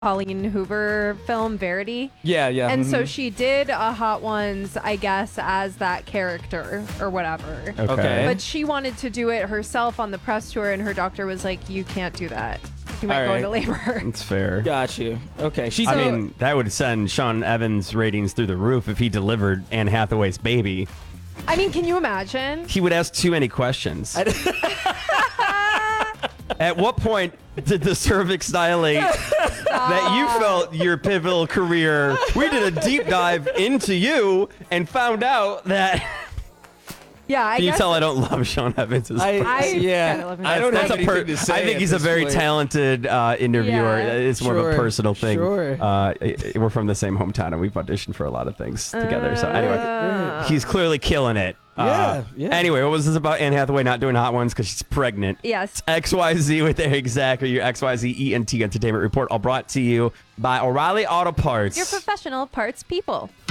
Colleen Hoover film, Verity. Yeah. And so she did a Hot Ones, I guess, as that character or whatever. Okay. But she wanted to do it herself on the press tour, and her doctor was like, you can't do that. You might All go right. into labor. It's fair. Got you. Okay. I mean, that would send Sean Evans' ratings through the roof if he delivered Anne Hathaway's baby. I mean, can you imagine? He would ask too many questions. At what point did the cervix dilate that you felt your pivotal career? We did a deep dive into you and found out that... Yeah, I Can you guess. tell I don't love Sean Evans? kinda love him. I don't That's have a anything to say I think at he's a this very point. talented interviewer. Yeah. It's more of a Sure, personal thing. sure. We're from the same hometown and we've auditioned for a lot of things together. So anyway, he's clearly killing it. Yeah. Anyway, what was this about Anne Hathaway not doing Hot Ones because she's pregnant? Yes. XYZ with their exactly your XYZ ENT Entertainment Report, all brought to you by O'Reilly Auto Parts. Your professional parts people.